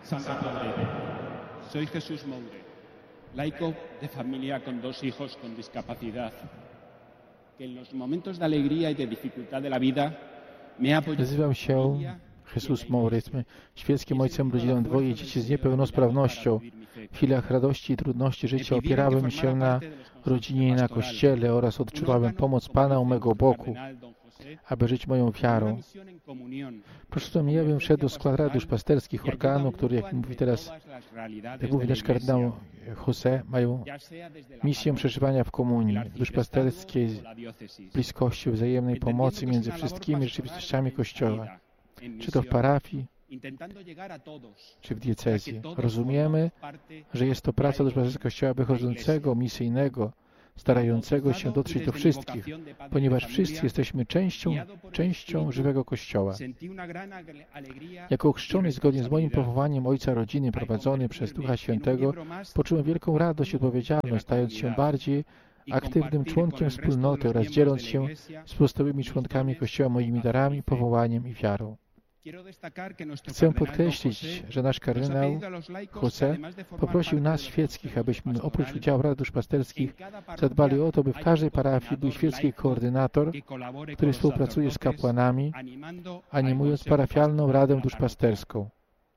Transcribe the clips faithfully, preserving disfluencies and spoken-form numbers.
Santa Padre, soy Jesús Moure, laico de familia con dos hijos con discapacidad, que en los momentos de alegría y de dificultad de la vida me ha apoyado. Nazywam się Jesus Moure. Jestem świeckim ojcem rodziną dwoje dzieci z niepełnosprawnością. W chwilach radości i trudności życia opierałem się na rodzinie i na Kościele oraz odczuwałem pomoc Pana u mego boku, aby żyć moją wiarą. Proszę mnie, abym wszedł do skład rad duszpasterskich organu, który, jak mówi teraz, jak mówi nasz kardynał José, mają misję przeżywania w komunii, w duszpasterskiej bliskości, wzajemnej pomocy między wszystkimi rzeczywistościami Kościoła, czy to w parafii, czy w diecezji. Rozumiemy, że jest to praca duszpasterska Kościoła wychodzącego, misyjnego, starającego się dotrzeć do wszystkich, ponieważ wszyscy jesteśmy częścią, częścią żywego Kościoła. Jako chrzczony zgodnie z moim powołaniem ojca rodziny prowadzony przez Ducha Świętego, poczułem wielką radość i odpowiedzialność, stając się bardziej aktywnym członkiem wspólnoty oraz dzieląc się z pozostałymi członkami Kościoła moimi darami, powołaniem i wiarą. Chcę podkreślić, że nasz kardynał José poprosił nas świeckich, abyśmy oprócz udziału rad duszpasterskich zadbali o to, by w każdej parafii był świecki koordynator, który współpracuje z kapłanami, animując parafialną radę duszpasterską.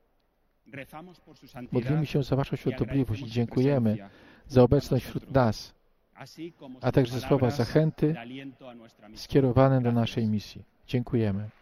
Modlimy się za Waszą świątobliwość i dziękujemy za obecność wśród nas, a także za słowa zachęty skierowane do naszej misji. Dziękujemy.